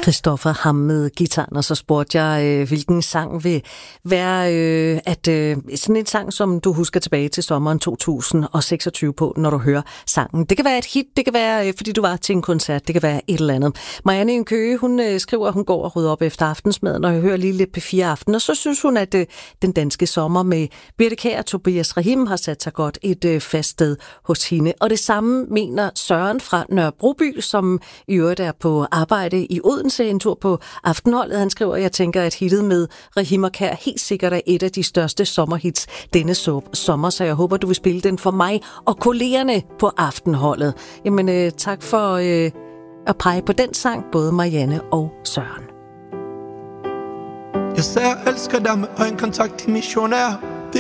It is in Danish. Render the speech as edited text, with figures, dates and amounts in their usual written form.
Christoffer ham med gitaren, og så spurgte jeg, hvilken sang vil være sådan en sang, som du husker tilbage til sommeren 2026 på, når du hører sangen. Det kan være et hit, det kan være, fordi du var til en koncert, det kan være et eller andet. Marianne i Køge, hun skriver, at hun går og rydder op efter aftensmaden, og jeg hører lige lidt P4 Aften, og så synes hun, at den danske sommer med Birthe Kjær og Tobias Rahim har sat sig godt et fast sted hos hende. Og det samme mener Søren fra Nørrebroby, som i øvrigt er på arbejde i Odense, en tur på Aftenholdet. Han skriver, jeg tænker, at hittet med Rahim og Kjær helt sikkert er et af de største sommerhits denne sommer, så jeg håber, du vil spille den for mig og kollegerne på Aftenholdet. Jamen, tak for at pege på den sang, både Marianne og Søren. Jeg sagde, jeg elsker dig med øjenkontakt i missionær.